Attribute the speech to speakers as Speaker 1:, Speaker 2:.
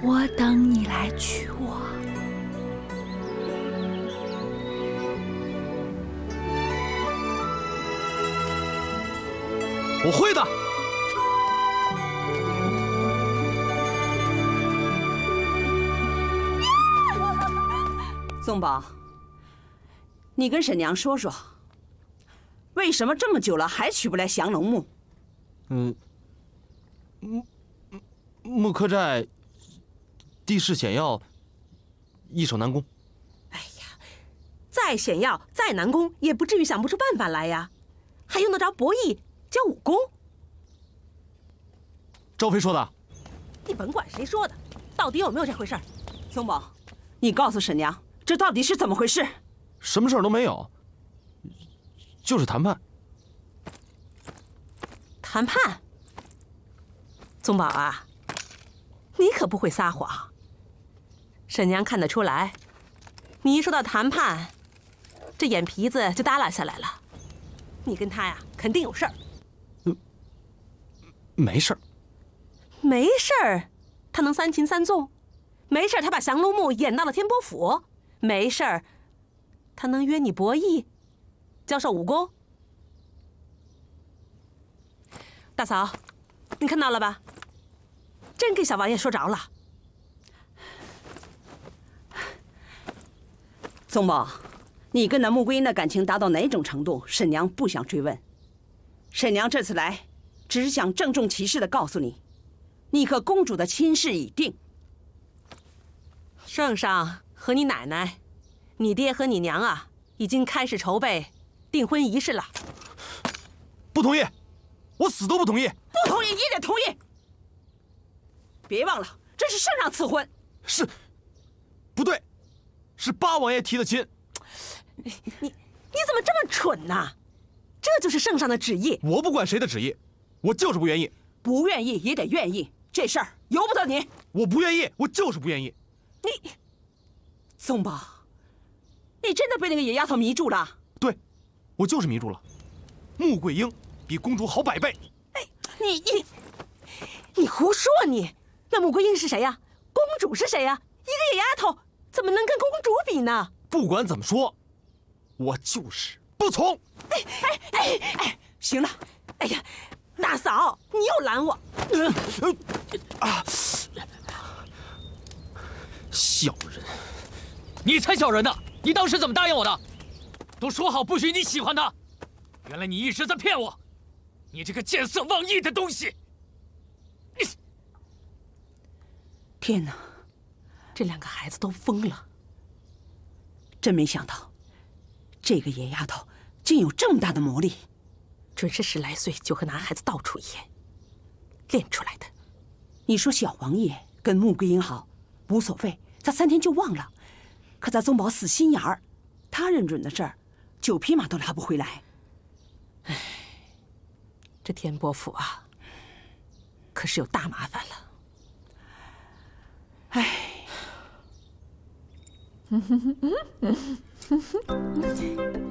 Speaker 1: 我等你来娶我。
Speaker 2: 我会的。
Speaker 3: 宗宝，你跟沈娘说说，为什么这么久了还取不来降龙木？
Speaker 2: 木柯寨地势险要，易守难攻。
Speaker 4: 哎呀，再险要再难攻，也不至于想不出办法来呀，还用得着博弈教武功？
Speaker 2: 赵飞说的。
Speaker 4: 你甭管谁说的，到底有没有这回事儿？
Speaker 3: 宗宝，你告诉沈娘，这到底是怎么回事？
Speaker 2: 什么事儿都没有，就是谈判。
Speaker 4: 谈判？宗宝啊，你可不会撒谎。沈娘看得出来，你一说到谈判，这眼皮子就耷拉下来了。你跟他呀，肯定有事儿。
Speaker 2: 没事儿。
Speaker 4: 没事儿，他能三擒三纵；没事儿，他把降龙木演到了天波府；没事儿，他能约你博弈，教授武功。大嫂，你看到了吧？真给小王爷说着了。
Speaker 3: 宗宝，你跟那穆桂英的感情达到哪种程度，沈娘不想追问。沈娘这次来，只是想郑重其事地告诉你，你和公主的亲事已定。
Speaker 4: 圣上和你奶奶、你爹和你娘啊，已经开始筹备订婚仪式了。
Speaker 2: 不同意，我死都不同意。
Speaker 3: 不同意也得同意。别忘了，这是圣上赐婚。
Speaker 2: 是，不对，是八王爷提的亲。
Speaker 4: 你怎么这么蠢呢？这就是圣上的旨意。
Speaker 2: 我不管谁的旨意，我就是不愿意。
Speaker 3: 不愿意也得愿意，这事儿由不得你。
Speaker 2: 我不愿意，我就是不愿意。
Speaker 3: 你，宗宝，你真的被那个野丫头迷住了？
Speaker 2: 对，我就是迷住了。穆桂英比公主好100倍。
Speaker 4: 哎，你胡说你！那穆桂英是谁呀？公主是谁呀？一个野丫头怎么能跟公主比呢？
Speaker 2: 不管怎么说，我就是不从。
Speaker 3: 行了，
Speaker 4: 哎呀，大嫂，你又拦我！
Speaker 2: 小人，
Speaker 5: 你才小人呢！你当时怎么答应我的？都说好不许你喜欢他，原来你一直在骗我！你这个见色忘义的东西！
Speaker 3: 天哪，
Speaker 4: 这2个孩子都疯了！
Speaker 3: 真没想到，这个野丫头竟有这么大的魔力，
Speaker 4: 准是10来岁就和男孩子到处演练出来的。
Speaker 3: 你说小王爷跟穆桂英好，无所谓，他3天就忘了。可咱宗宝死心眼儿，他认准的事儿，9匹马都拉不回来。
Speaker 4: 唉，这天波府啊，可是有大麻烦了。唉。